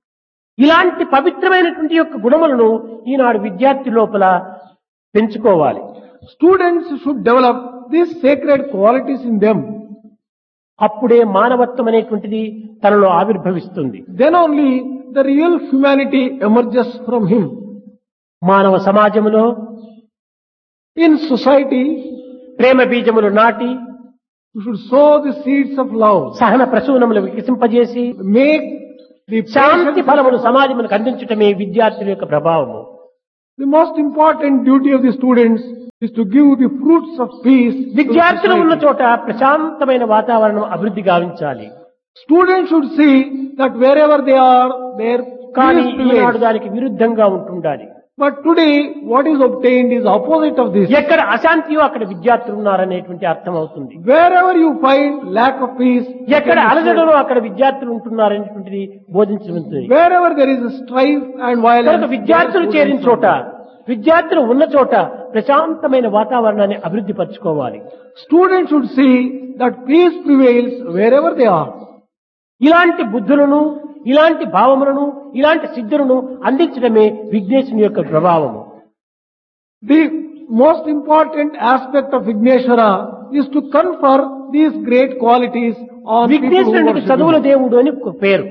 ఇలాంటి పవిత్రమైనటువంటి యొక్క గుణములను ఈనాడు విద్యార్థి లోపల పెంచుకోవాలి. Students should develop these sacred qualities in them. అప్పుడే మానవత్వం అనేటువంటిది తనలో ఆవిర్భవిస్తుంది. Then only the real humanity emerges from him. మానవ సమాజంలో In society, ప్రేమ బీజములు నాటి You should sow the seeds of love. సహన ప్రసూనములు వికసింపజేసి Make the Shanti patience- ఫలములు సమాజములకు అందించటమే విద్యార్థుల యొక్క ప్రభావము. The most important duty of the students is to give the fruits of peace. to the విద్యార్థులు ఉన్న society. చోట ప్రశాంతమైన వాతావరణం అభివృద్ధి గావించాలి. Students should see that wherever they are, their కానీ peace ఈనాడు prevails. దానికి విరుద్ధంగా ఉంటుండాలి. But today, what is obtained is opposite of this. ఎక్కడ అశాంతియో అక్కడ విద్యార్థులు ఉన్నారనేటువంటి అర్థం అవుతుంది. Wherever you find lack of peace, you ఎక్కడ can అలజడలో అక్కడ విద్యార్థులు ఉంటున్నారనేటువంటిది బోధించబడుతుంది. wherever there is a strife and violence, కనుక విద్యార్థులు చేరిన చోట, విద్యార్థులు ఉన్న చోట ప్రశాంతమైన వాతావరణాన్ని అభివృద్ధి పరచుకోవాలి. students should see that peace prevails wherever they are. ఇలాంటి బుద్ధులను, ఇలాంటి భావములను, ఇలాంటి సిద్ధులను అందించడమే విఘ్నేశుని యొక్క ప్రభావము. The most important aspect of Vigneshwara is to confer these great qualities on people who విఘ్నేశ్వరునికి worship చదువుల him. దేవుడు అని ఒక పేరు.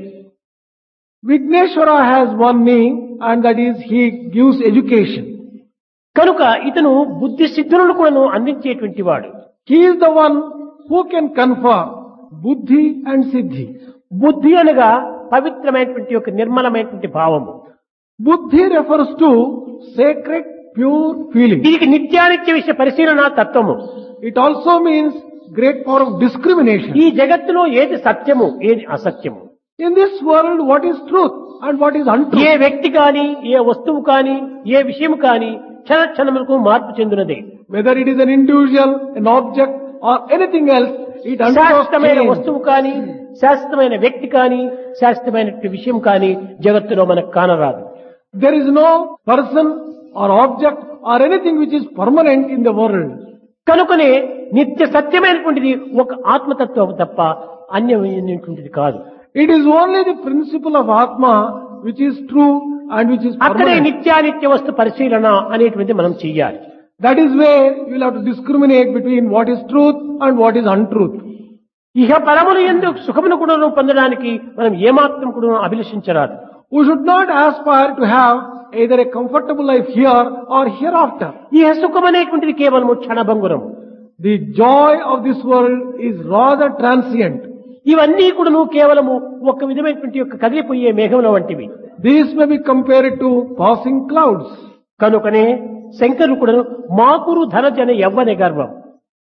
Vigneshwara has one name, and that is he gives education. కనుక ఇతను బుద్ధి సిద్ధులను కూడా అందించేటువంటి వాడు. He is the one who can confer buddhi and siddhi. బుద్ధి అనగా పవిత్రమైనటువంటి ఒక నిర్మలమైనటువంటి భావము. Buddhi refers to sacred, pure feeling. దీనికి నిత్యానిత్య విషయ పరిశీలన తత్వము. It also means great power of discrimination. ఈ జగత్తులో ఏది సత్యము, ఏది అసత్యము, In this world, what is truth and what is A untruth? వ్యక్తి కాని, ఏ వస్తువు కాని, ఏ విషయం కాని క్షణ క్షణములకు మార్పు చెందునదే. Whether it is an individual, an object or anything else, it undergoes శాశ్వతమైన change. వస్తువు కాని, శాశ్వతమైన వ్యక్తి కాని, శాశ్వతమైన విషయం కాని జగత్తులో మనకు కానరాదు. There is no person or object or anything which is permanent in the world. కనుకనే నిత్య సత్యమైనటువంటిది ఒక ఆత్మతత్వం తప్ప అన్యమైనటువంటిది కాదు. It is only the principle of Atma which is true and which is అక్కడే permanent. నిత్యానిత్య వస్తు పరిశీలన అనేటువంటిది మనం చెయ్యాలి. That is where you will have to discriminate between what is truth and what is untruth. ఇహ పరములు ఎందుకు సుఖమును కూడా పొందడానికి మనం ఏమాత్రం కూడా అభిలషించరాదు. We should not aspire to have either a comfortable life here or hereafter. ఈ సుఖం అనేటువంటిది కేవలము క్షణభంగురం. The joy of this world is rather transient. ఇవన్నీ కూడా కేవలము ఒక విధమైనటువంటి యొక్క కదిలిపోయే మేఘముల వంటివి. These may be compared to passing clouds. కనుకనే శంకరుడు కూడా మాకురు ధనజన యవ్వన గర్వం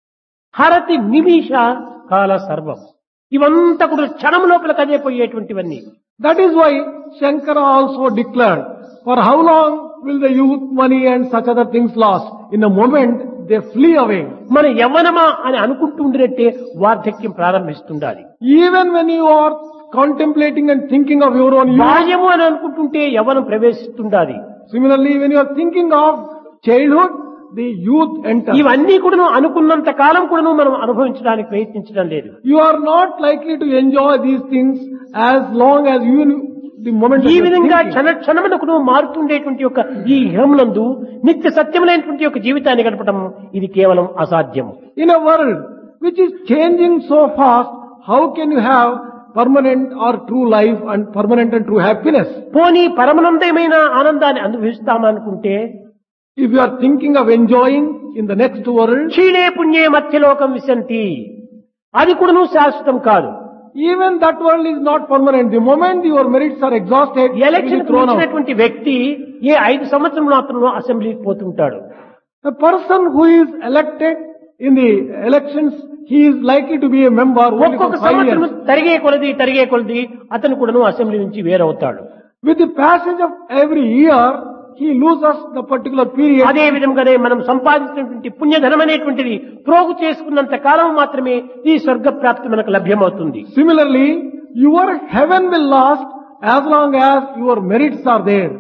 హరతి నిమిష కాల సర్వం, ఇవంతా కూడా క్షణం లోపల కదిలిపోయేటువంటివన్నీ. That is why Shankara also declared, for how long will the youth, money and such other things last? In a moment they flee away. మన యవ్వనమా అని అనుకుంటూ ఉండినట్టే వార్ధక్యం ప్రారంభిస్తుండాలి. Even when you are contemplating and thinking of your own youth, బాల్యము అని అనుకుంటుంటే యవ్వనం ప్రవేశిస్తుండాలి. similarly when you are thinking of childhood, the youth enters. ఇవన్నీ కూడా అనుకున్నంత కాలం కూడా మనం అనుభవించడానికి ప్రయత్నించడం లేదు. You are not likely to enjoy these things as long as you, the moment that ఈ you are విధంగా thinking. క్షణ క్షణమునకు మారుతుండేటువంటి యొక్క ఈ ఇహమునందు నిత్య సత్యములైనటువంటి యొక్క జీవితాన్ని గడపడం ఇది కేవలం అసాధ్యము. In a world which is changing so fast, how can you have permanent or true life and permanent and true happiness? పోనీ పరమానందమైన ఆనందాన్ని అనుభవిస్తామనుకుంటే If you are thinking of enjoying in the next world, క్షీణే పుణ్యే మధ్యలోకం విశంతి, అది కూడా శాశ్వతం కాదు. even that world is not permanent. The moment your merits are exhausted, you will election be thrown out. వచ్చినటువంటి వ్యక్తి ఏ 5 సంవత్సరం మాత్రం అసెంబ్లీకి పోతుంటాడు. A person who is elected in the elections, he is likely to be a member only for ఒక్కొక్క 5 సంవత్సరం years. తరిగే కొలది అతను కూడా అసెంబ్లీ నుంచి వేరవుతాడు. With the passage of every year, he loses the particular period. అదే విధంగానే మనం సంపాదించినటువంటి పుణ్యధనం అనేటువంటిది ప్రోగు చేసుకున్నంత కాలం మాత్రమే ఈ స్వర్గ ప్రాప్తి మనకు లభ్యమవుతుంది. Similarly, your heaven will last as long as your merits are there.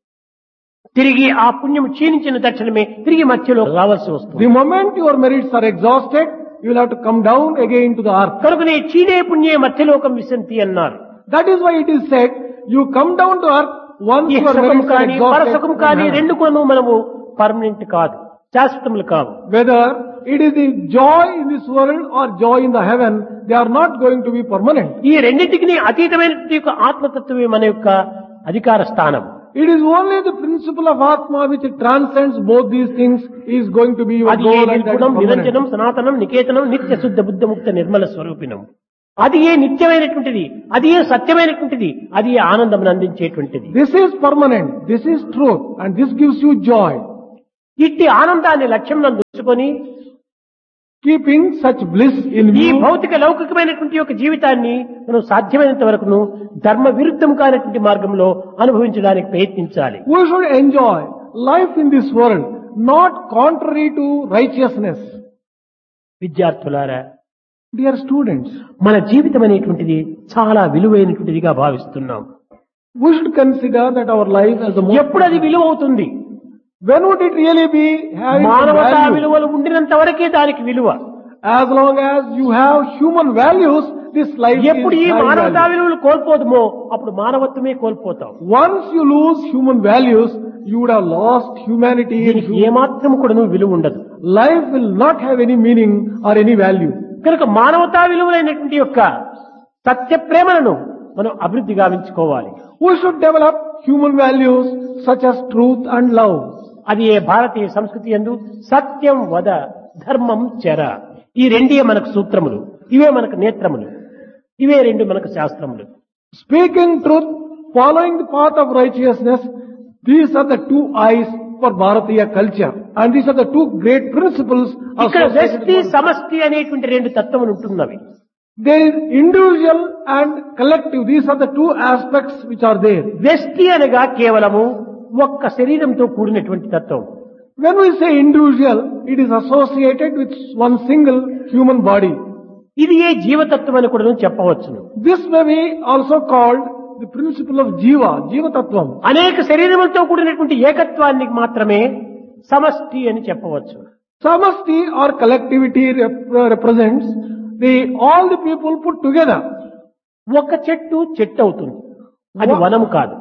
తిరిగి ఆ పుణ్యం క్షీణించిన తక్షణమే తిరిగి మధ్యలో రావాల్సి వస్తుంది. The moment your merits are exhausted, you will have to come down again to the earth. కనుకనే క్షీణే పుణ్యే మధ్యలోకం విశంతి అన్నారు. That is why it is said, you come down to earth once ఈ your సుఖం merits are కానీ పరసుఖం exhausted. కానీ రెండు కూడా మనము permanent కాదు, శాశ్వతములు కావు. Whether it is the joy in this world or joy in the heaven, they are not going to be permanent. ఈ రెండింటికి అతీతమైన ఆత్మతత్వమే మన యొక్క అధికార స్థానం. It is only the principle of Atma which transcends both these things is going to be your అది ఏ goal and that is నిర్గుణం, permanent. నిరంజనం, సనాతనం, నికేతనం, నిత్య శుద్ధ బుద్ధ ముక్త నిర్మల స్వరూపిణం. అది ఏ నిత్యమైనటువంటిది, అది ఏ సత్యమైనటువంటిది, అది ఏ ఆనందం అందించేటువంటిది. This is permanent, this is truth, and this gives you joy. ఇట్టి ఆనందాన్ని లక్ష్యం నందు ఉంచుకొని Keeping such bliss in ఈ view, భౌతిక లౌకికమైనటువంటి యొక్క జీవితాన్ని మనం సాధ్యమైనంత వరకును ధర్మ విరుద్ధం కానటువంటి మార్గంలో అనుభవించడానికి ప్రయత్నించాలి. we should enjoy life in this world, not contrary to righteousness. విద్యార్థులారా, Dear students, మన జీవితం అనేటువంటిది చాలా విలువైనటువంటిదిగా భావిస్తున్నాం. we should consider that our life as the most. ఎప్పుడు అది విలువ అవుతుంది? When would it really be having మానవతా value? విలువలు ఉండినంత వరకే దానికి విలువ. As long as you have human values, this life is ఎప్పుడు ఈ having మానవతా value. విలువలు కోల్పోదుమో అప్పుడు మానవత్వమే కోల్పోతాం. Once you lose human values, you would have lost humanity. దీనికి ఏమాత్రం కూడా విలువ ఉండదు. Life will not have any meaning or any value. కనుక మానవతా విలువలైనటువంటి యొక్క సత్య ప్రేమలను మనం అభివృద్ధి గావించుకోవాలి. We should develop human values such as truth and love. అది ఏ భారతీయ సంస్కృతి యందు సత్యం వద ధర్మం చెర, ఈ రెండే మనకు సూత్రములు, ఇవే మనకు నేత్రములు, ఇవే రెండు మనకు శాస్త్రములు. Speaking truth, following the path of righteousness, these are the two eyes for Bharatiya culture. And these are the two great principles ఇక్కడ associated వ్యక్తి with. సమష్టి అనేటువంటి రెండు తత్వములు ఉంటున్నవి. There is individual and collective. These are the two aspects which are there. వ్యష్టి అనగా కేవలము ఒక్క శరీరంతో కూడినటువంటి తత్వం. When we say individual, it is associated with one single human body. ఇది ఏ జీవతత్వం అని కూడా చెప్పవచ్చును. This may be also called the principle of Jiva, Jiva Tattvam. అనేక శరీరములతో కూడినటువంటి ఏకత్వాన్ని మాత్రమే సమష్టి అని చెప్పవచ్చు. Samasti or collectivity represents all the people put together. ఒక చెట్టు చెట్టు అవుతుంది, అది వనము కాదు.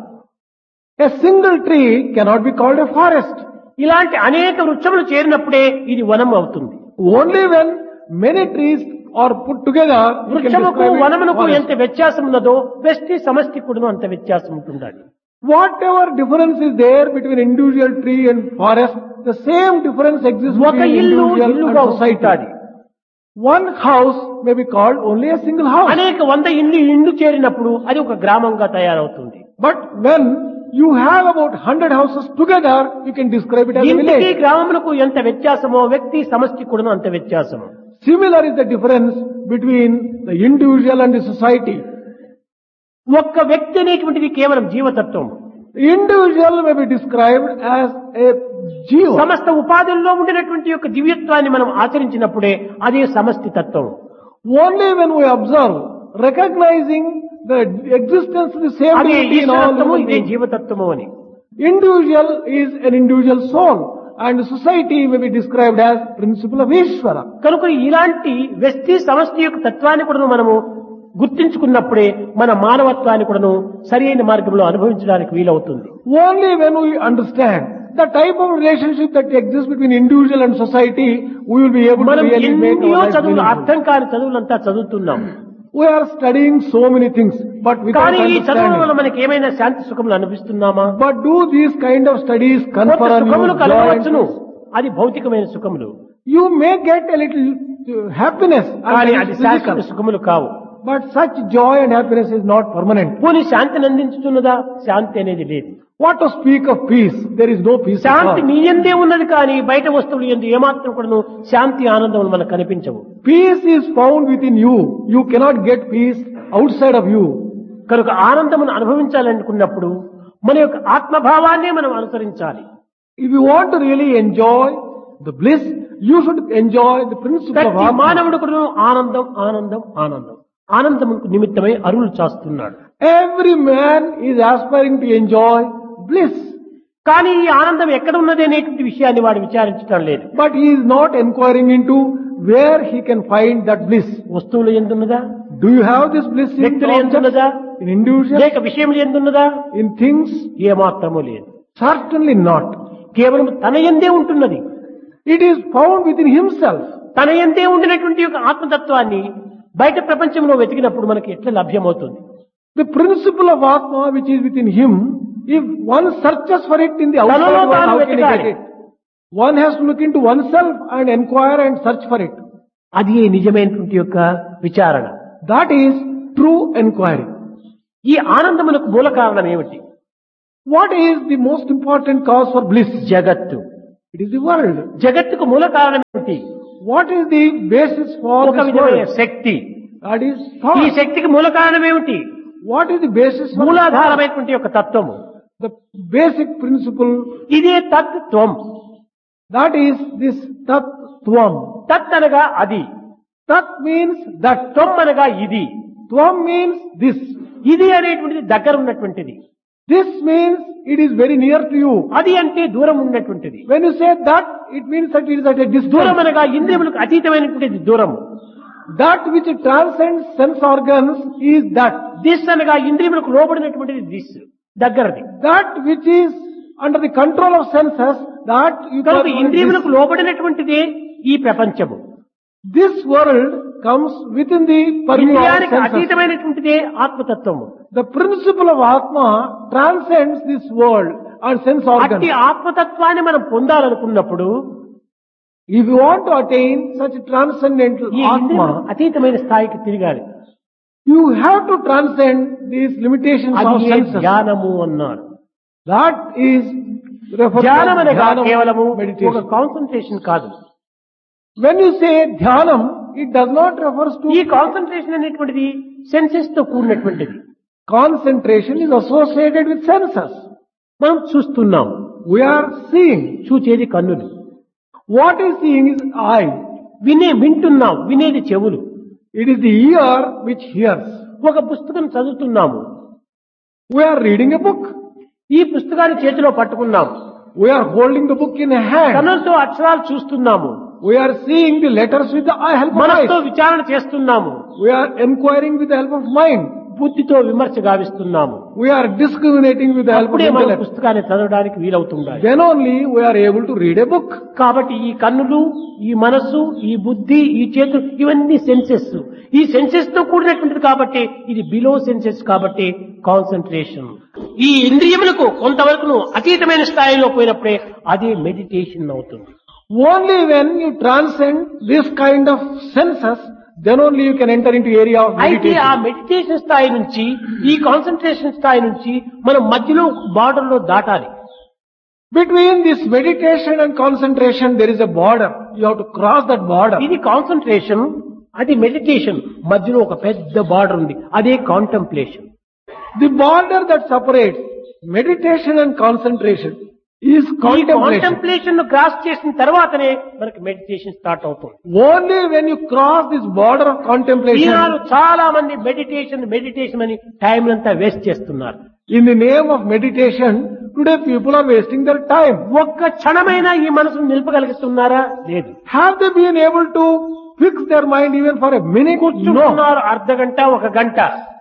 A single tree cannot be called a forest. ఇలాంటి అనేక వృక్షములు చేరినప్పుడే ఇది వనం అవుతుంది. Only when many trees are put together, you can వృక్షముకు describe it వనమునకు forest. ఎంత వ్యత్యాసం ఉన్నదో వ్యష్టి సమష్టి కూడా అంత వ్యత్యాసం ఉంటుండాలి. Whatever difference is there between individual tree and forest, the same difference exists ఒక between ఇల్లు individual ఇల్లుగా and society. ఉంటాది. One house may be called only a single house. అనేక 100 ఇండ్లు చేరినప్పుడు అది ఒక గ్రామంగా తయారవుతుంది. But when you have about 100 houses together, you can describe it as a ఇంటికి village. గ్రామమునకు ఎంత వ్యత్యాసమో వ్యక్తి సమష్టి కూడా అంత వ్యత్యాసము. Similar is the difference between the individual and the society. ఒక్క వ్యక్తి అనేటువంటిది కేవలం జీవతత్వం. Individual may be described as a jiva. సమస్త ఉపాధుల్లో ఉండినటువంటి యొక్క దివ్యత్వాన్ని మనం ఆచరించినప్పుడే అదే సమష్టి తత్వం. Only when we observe, recognizing the existence of the same అదే divinity in all ఈశ్వరత్వము, human ఇదే beings. జీవతత్వము అని. Individual is an individual soul, and society may be described as principle of Ishvara. కనుక ఇలాంటి వ్యక్తి సమష్టి యొక్క తత్వాన్ని కూడా మనము గుర్తించుకున్నప్పుడే మన మానవత్వాన్ని కూడాను సరి అయిన మార్గంలో అనుభవించడానికి వీలవుతుంది. Only when we understand the type of relationship that exists between individual and society, we will be able to మనం really make ఎన్నో our life చదువులు, meaningful. అర్థం కాని చదువులంతా చదువుతున్నాం. We are studying so many things, but without కానీ ఈ చదువుల వల్ల understanding. మనకి ఏమైనా శాంతి సుఖములు అనిపిస్తున్నామా? But do these kind of studies కొంత confer on you సుఖములు joy కలగవచ్చును, and peace? అది భౌతికమైన సుఖములు. You may get a little happiness, and కానీ that అది is physical. శాశ్వత సుఖములు కావు. But such joy and happiness is not permanent. పోనీ శాంతిని అందించుతున్నదా? శాంతి అనేది లేదు. What to speak of peace? There is no peace at Shanti all. నీ యందే ఉన్నది, కానీ బయట వస్తువులు యందు ఏమాత్రం కూడా శాంతి ఆనందం మనకు కనిపించవు. Peace is found within you. You cannot get peace outside of you. కనుక ఆనందమును అనుభవించాలనుకున్నప్పుడు మన యొక్క ఆత్మభావాన్నే మనం అనుసరించాలి. If you want to really enjoy the bliss, you should enjoy the principle of ప్రతి Atma. మానవుడు కూడా ఆనందం ఆనందం ఆనందం ఆనందముకు నిమిత్తమై అరువులు చాస్తున్నాడు. Every man is aspiring to enjoy bliss. కానీ ఈ ఆనందం ఎక్కడ ఉన్నది అనేటువంటి విషయాన్ని వాడు విచారించడం లేదు. But he is not inquiring into where he can find that bliss. వస్తువులు ఎందున్నదా? Do you have this bliss in వ్యక్తులు objects, ఎందున్నదా? in individuals, లేక విషయములు ఎందున్నదా? in things? ఏమాత్రము లేదు. Certainly not. కేవలం తన యందే ఉంటున్నది. It is found within himself. తన యందే ఉండినటువంటి యొక్క ఆత్మతత్వాన్ని బయట ప్రపంచంలో వెతికినప్పుడు మనకి ఎట్లా లభ్యమవుతుంది? The principle of Atma which is within him If one searches for it in the తనలో outside world, తాను how can he వెతకాలి. get it? One has to look into oneself and inquire and search for it. అది నిజమైనటువంటి యొక్క విచారణ. That is true inquiry. ఈ ఆనందములకు మూల కారణం ఏమిటి? What is the most important cause for bliss? జగత్తు. It is the world. జగత్తుకు మూల కారణం ఏమిటి? What is the basis for ఒక this విధమైన world? శక్తి. That is ఈ thought. శక్తికి మూల కారణం ఏమిటి? What is the basis for thought? మూలాధారమైనటువంటి యొక్క తత్వము. The basic principle, ఇదే తత్వం. that is this Tattvam. తత్ అనగా అది, Tat means that. త్వం అనగా ఇది. Tvam means this. ఇది అనేటువంటిది దగ్గర ఉన్నటువంటిది. This means it is very near to you. అది అంటే దూరం ఉన్నటువంటిది. When you say that, it means that it is at a దూరం distance. అనగా ఇంద్రియములకు అతీతమైనటువంటిది దూరము. That which transcends sense organs is that. This అనగా ఇంద్రియములకు లోబడినటువంటిది this, దగ్గరది. That which is under the control of senses, that you కనుక call ఇంద్రియములకు this. లోబడినటువంటిదే ఈ ప్రపంచము. This world comes within the purview of ఇంద్రియానికి senses. అతీతమైనటువంటిదే ఆత్మతత్వము. The principle of Atma transcends this world and sense organs. అట్టి ఆత్మతత్వాన్ని మనం పొందాలనుకున్నప్పుడు If you want to attain such transcendental ఈ ఇంద్రియములకు Atma, అతీతమైన స్థాయికి తిరగాలి. you have to transcend these limitations of అది senses. ధ్యానము అన్నారు. That is referred ధ్యానం to అనగా dhyana కేవలము ఒక meditation. కాన్సన్ట్రేషన్ కాదు. When you say dhyanam, it does not refer ఈ to కాన్సన్ట్రేషన్ అనేటువంటిది సెన్సెస్ తో కూడినటువంటిది. concentration is associated with senses. మనం చూస్తున్నాం, We are seeing. చూచేది కన్నులు. What is seeing is eye. వింటున్నాం, వినేది చెవులు. It is the ear which hears. ఒక పుస్తకం చదువుతున్నాము, We are reading a book. ఈ పుస్తకాన్ని చేతిలో పట్టుకున్నాం. We are holding the book in a hand. కన్నులతో అక్షరాలు చూస్తున్నాము, We are seeing the letters with the eye help of మనసుతో eyes. విచారణ చేస్తున్నాము, We are inquiring with the help of mind. బుద్ధితో విమర్శ గావిస్తున్నాము. We are discriminating with the help of అప్పుడే మన intellect. పుస్తకాన్ని చదవడానికి వీలవుతుండాలి. Then only we are able to read a book. కాబట్టి ఈ కన్నులు, ఈ మనస్సు, ఈ బుద్ధి, ఈ చేతులు, ఇవన్నీ సెన్సెస్. ఈ సెన్సెస్ తో కూడినటువంటిది కాబట్టి ఇది బిలో సెన్సెస్ కాబట్టి కాన్సన్ట్రేషన్. ఈ ఇంద్రియములకు కొంతవరకు అతీతమైన స్థాయిలో పోయినప్పుడే అదే మెడిటేషన్ అవుతుంది. Only when you transcend this kind of senses, then only you can enter into area of అయితే ఆ meditation. మెడిటేషన్ స్థాయి నుంచి ఈ కాన్సన్ట్రేషన్ స్థాయి నుంచి మనం మధ్యలో బార్డర్ లో దాటాలి. Between this meditation and concentration, there is a border. You have to cross that border. ఇది కాన్సన్ట్రేషన్, అది మెడిటేషన్. మధ్యలో ఒక పెద్ద బార్డర్ ఉంది, అదే contemplation. The border that separates meditation and concentration is ఈ contemplation. కాంటెంప్లేషన్ ను క్రాస్ చేసిన తర్వాతనే మనకి మెడిటేషన్ స్టార్ట్ అవుతుంది. Only when you cross this border of contemplation, ఈనాడు చాలా మంది మెడిటేషన్ అని టైం అంతా వేస్ట్ చేస్తున్నారు. in the name of meditation, today people are wasting their time. ఒక్క క్షణమైనా ఈ మనసును నిలపగలుగుతున్నారా? లేదు. Have they been able to fix their mind even for a minute? No. కూర్చుంటున్నారు అర్ధ గంట, ఒక గంట.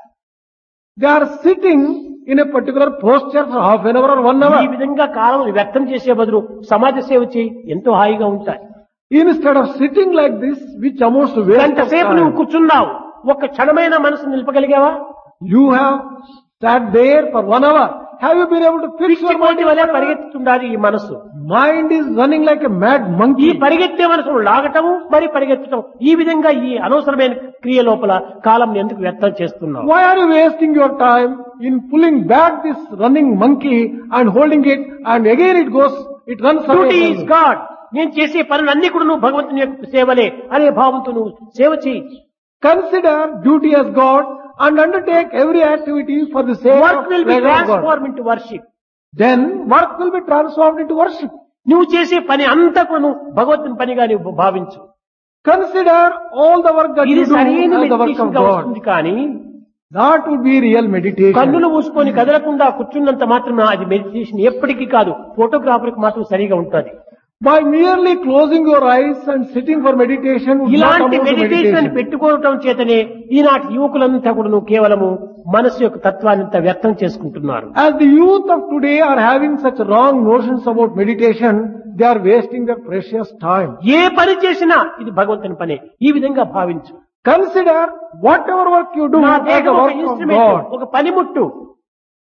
They are sitting in a particular posture for half an hour or 1 ఈ hour. విధంగా కాలం వ్యక్తం చేసే బదులు సమాజ సేవ చేయి, ఎంతో హాయిగా ఉంటాయి. Instead of sitting like this, which amounts to waste గంట of సేపు నువ్వు time, కూర్చున్నావు, ఒక్క క్షణమైన మనసు నిలపగలిగావా? you have sat there for 1 hour. Have you been able to fix your mind? పిచ్చికోటి వలె పరిగెత్తుతుండాలి ఈ మనసు. Mind is running like a mad ఈ monkey. పరిగెత్తే మనసును లాగటము, మరి పరిగెత్తటం, ఈ విధంగా ఈ అనవసరమైన క్రియ లోపల కాలం ఎందుకు వ్యర్థం చేస్తున్నావు? Why are you wasting your time in pulling back this running monkey and holding it, and again it runs duty away? Is God. నేను చేసే పనులన్నీ కూడా నువ్వు భగవంతుని యొక్క సేవలే అనే భావంతో నువ్వు సేవ చేయి. Consider duty as God and undertake every activity for the sake work of will be pleasure of God. Transform into worship. Then work will be transformed into worship. నువ్వు చేసే పని అంతా కూడా నువ్వు భగవంతుని పనిగా నువ్వు భావించు. Consider all the work that ఇది you do సరైన as the work meditation of గా God. వస్తుంది. కానీ That would be real meditation. కన్నులు మూసుకొని కదలకుండా కూర్చున్నంత మాత్రమే అది మెడిటేషన్ ఎప్పటికీ కాదు. ఫోటోగ్రాఫర్కి మాత్రం సరిగా ఉంటుంది. By merely closing your eyes and sitting for meditation would not ఇలాంటి amount to మెడిటేషన్ meditation. పెట్టుకోవటం చేతనే ఈనాటి యువకులంతా కూడా నువ్వు కేవలము మనసు యొక్క తత్వాన్ని అంతా వ్యర్థం చేసుకుంటున్నారు. As the youth of today are having such wrong notions about meditation, they are wasting their precious time. ఏ పని చేసినా ఇది భగవంతుని పనే, ఈ విధంగా భావించు. Consider whatever work you do నా as దేహం the ఒక work of ఇన్స్ట్రుమెంట్, God. ఒక పనిముట్టు.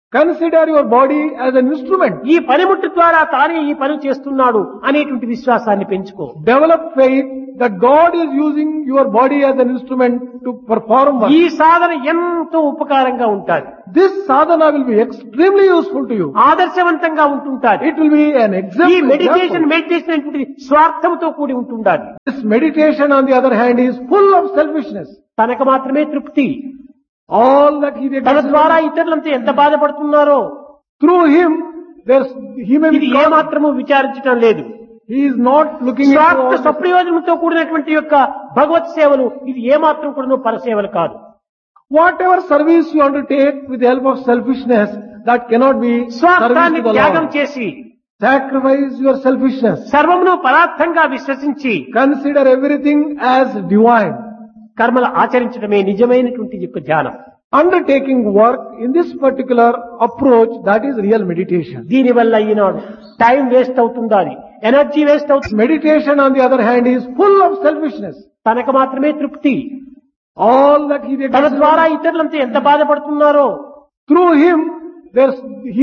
Consider your body as an instrument. ఈ పనిముట్టు ద్వారా తానే ఈ పని చేస్తున్నాడు అనేటువంటి విశ్వాసాన్ని పెంచుకో. Develop faith that God is using your body as an instrument to perform work. ఈ సాధన ఎంతో ఉపకారంగా ఉంటుంది. This sadhana will be extremely useful to you. ఆదర్శవంతంగా ఉంటుంటాది. It will be an ఈ example. మెడిటేషన్ అనేటువంటిది స్వార్థంతో కూడి ఉంటుండాలి. This meditation on the other hand is full of selfishness. తనకు మాత్రమే తృప్తి. All that he తన gets ద్వారా ఇతరులంతా ఎంత బాధపడుతున్నారో through him, he may ఇది be ఏమాత్రము విచారించడం లేదు. he is not looking స్వార్థ into all సప్రయోజనంతో కూడినటువంటి యొక్క భగవత్ సేవలు ఇది ఏమాత్రం కూడా పరసేవలు కాదు. whatever service you undertake with the help of selfishness, that cannot be service స్వార్థాన్ని to the త్యాగం Lord. చేసి Sacrifice your selfishness. సర్వమును పరార్థంగా విశ్వసించి Consider everything as divine. కర్మలు ఆచరించడమే నిజమైనటువంటి యొక్క ధ్యానం. Undertaking work in this particular approach, that is real meditation. దీనివల్ల ఈనాడు టైం వేస్ట్ అవుతుండాలి, ఎనర్జీ వేస్ట్ అవుతుంది. Meditation on the other hand is full of selfishness. తనకు మాత్రమే తృప్తి. All that he తన gets ద్వారా ఇతరులంతా ఎంత బాధపడుతున్నారో through him, he